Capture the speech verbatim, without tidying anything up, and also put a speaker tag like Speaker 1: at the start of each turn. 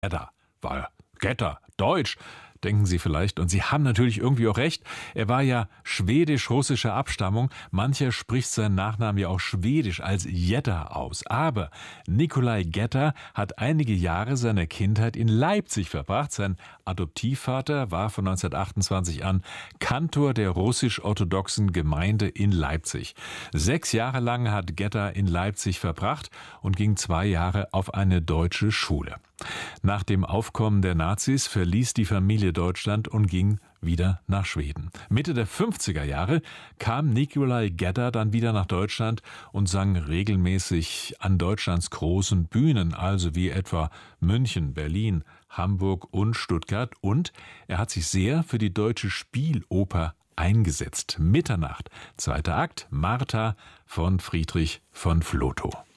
Speaker 1: Gedda war Getter, Deutsch, denken Sie vielleicht. Und Sie haben natürlich irgendwie auch recht. Er war ja schwedisch-russischer Abstammung. Mancher spricht seinen Nachnamen ja auch schwedisch als Gedda aus. Aber Nikolai Gedda hat einige Jahre seiner Kindheit in Leipzig verbracht. Sein Adoptivvater war von neunzehnhundertachtundzwanzig an Kantor der russisch-orthodoxen Gemeinde in Leipzig. Sechs Jahre lang hat Gedda in Leipzig verbracht und ging zwei Jahre auf eine deutsche Schule. Nach dem Aufkommen der Nazis verließ die Familie Deutschland und ging wieder nach Schweden. Mitte der fünfziger Jahre kam Nikolai Gedda dann wieder nach Deutschland und sang regelmäßig an Deutschlands großen Bühnen, also wie etwa München, Berlin, Hamburg und Stuttgart. Und er hat sich sehr für die deutsche Spieloper eingesetzt. Mitternacht, zweiter Akt, Martha von Friedrich von Flotow.